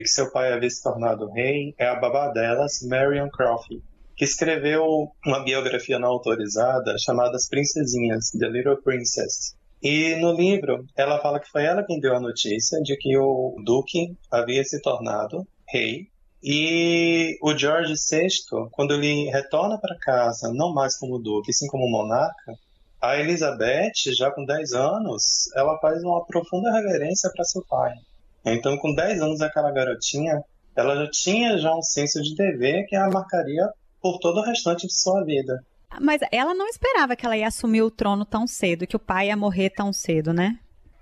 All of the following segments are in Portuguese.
que seu pai havia se tornado rei é a babá delas, Marion Crawford, que escreveu uma biografia não autorizada chamada As Princesinhas, The Little Princess. E no livro, ela fala que foi ela quem deu a notícia de que o duque havia se tornado rei. E o George VI, quando ele retorna para casa, não mais como duque, sim como monarca, a Elizabeth, já com 10 anos, ela faz uma profunda reverência para seu pai. Então, com 10 anos, aquela garotinha, ela já tinha um senso de dever que a marcaria por todo o restante de sua vida. Mas ela não esperava que ela ia assumir o trono tão cedo, que o pai ia morrer tão cedo, né?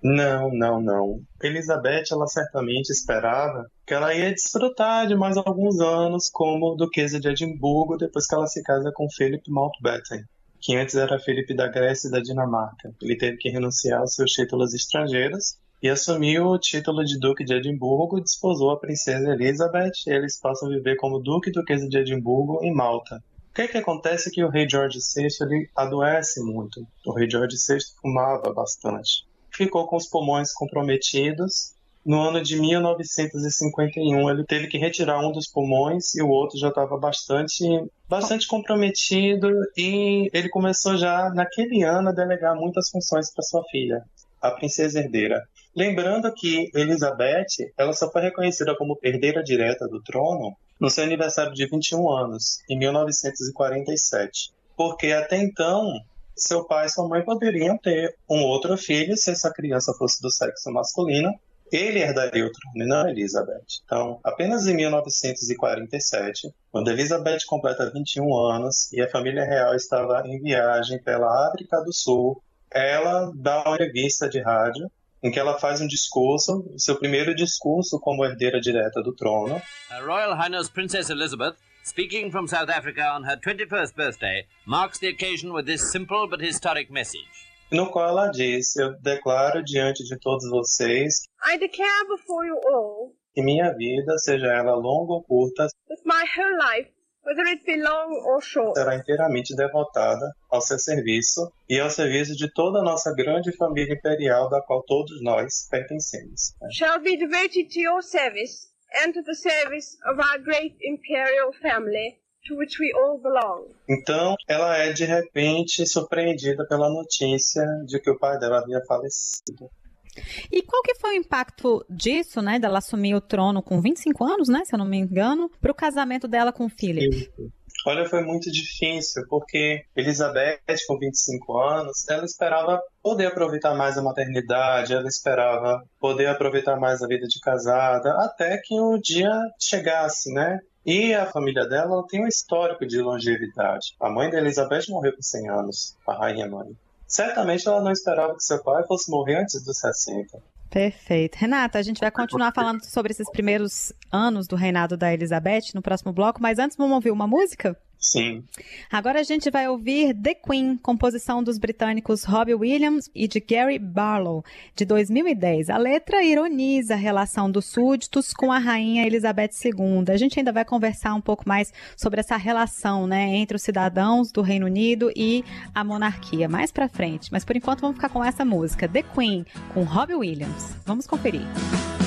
Não. Elizabeth, ela certamente esperava que ela ia desfrutar de mais alguns anos como duquesa de Edimburgo, depois que ela se casa com Philip Mountbatten, que antes era Filipe da Grécia e da Dinamarca. Ele teve que renunciar aos seus títulos estrangeiros e assumiu o título de Duque de Edimburgo e desposou a princesa Elizabeth, e eles passam a viver como Duque e Duquesa de Edimburgo em Malta. O que acontece é que o rei George VI ele adoece muito. O rei George VI fumava bastante. Ficou com os pulmões comprometidos. No ano de 1951, ele teve que retirar um dos pulmões e o outro já estava bastante comprometido, e ele começou já naquele ano a delegar muitas funções para sua filha, a princesa herdeira. Lembrando que Elizabeth, ela só foi reconhecida como herdeira direta do trono no seu aniversário de 21 anos, em 1947. Porque até então, seu pai e sua mãe poderiam ter um outro filho se essa criança fosse do sexo masculino. Ele herdaria o trono e não a Elizabeth. Então, apenas em 1947, quando Elizabeth completa 21 anos e a família real estava em viagem pela África do Sul, ela dá uma entrevista de rádio em que ela faz um discurso, seu primeiro discurso como herdeira direta do trono. Her Royal Highness Princess Elizabeth, speaking from South Africa on her 21st birthday, marks the occasion with this simple but historic message. No qual ela diz: eu declaro diante de todos vocês, I declare before you all, que minha vida, seja ela longa ou curta, that my whole life, whether it be long or short, será inteiramente devotada ao seu serviço e ao serviço de toda a nossa grande família imperial, da qual todos nós pertencemos. shall be devoted to your service and to the service of our great imperial family, to which we all belong. Então, ela é de repente surpreendida pela notícia de que o pai dela havia falecido. E qual que foi o impacto disso, né, dela assumir o trono com 25 anos, né, se eu não me engano, para o casamento dela com o Philip? Olha, foi muito difícil, porque Elizabeth, com 25 anos, ela esperava poder aproveitar mais a maternidade, ela esperava poder aproveitar mais a vida de casada, até que o dia chegasse, né? E a família dela tem um histórico de longevidade. A mãe da Elizabeth morreu com 100 anos, a rainha-mãe. Certamente ela não esperava que seu pai fosse morrer antes dos 60. Perfeito. Renata, a gente vai continuar falando sobre esses primeiros anos do reinado da Elizabeth no próximo bloco, mas antes vamos ouvir uma música? Sim. Agora a gente vai ouvir The Queen, composição dos britânicos Robbie Williams e de Gary Barlow, de 2010. A letra ironiza a relação dos súditos com a rainha Elizabeth II. A gente ainda vai conversar um pouco mais sobre essa relação, né, entre os cidadãos do Reino Unido e a monarquia mais pra frente. Mas por enquanto vamos ficar com essa música, The Queen, com Robbie Williams. Vamos conferir.